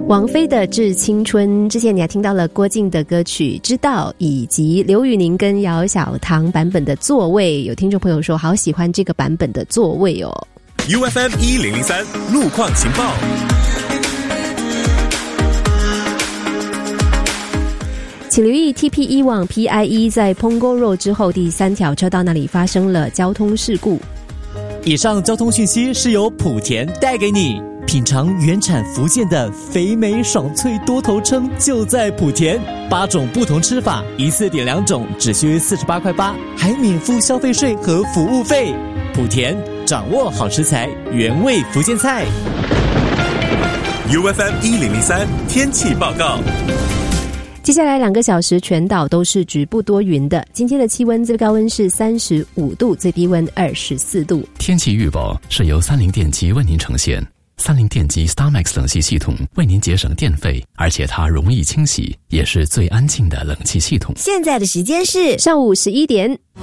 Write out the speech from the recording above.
王菲的《致青春》，之前你还听到了郭靖的歌曲《知道》，以及刘宇宁跟姚小棠版本的《座位》。有听众朋友说好喜欢这个版本的《座位》哦。 UFM 1003路况情报。 请留意 TP1 往 PIE 在 Punggol Road 之后第3条车道那里发生了交通事故。 以上交通讯息是由莆田带给你。品尝原产福建的肥美爽脆多头称就在莆田，8种不同吃法，一次点2种，只需48块8，还免付消费税和服务费。莆田掌握好食材，原味福建菜。 UFM 1003天气报告。 接下来2个小时全岛都是局部多云的，今天的气温最高温是35度，最低温24度。 天气预报是由30电机为您呈现。30电机 StarMax 冷气系统为您节省电费，而且它容易清洗，也是最安静的冷气系统。 现在的时间是上午11点。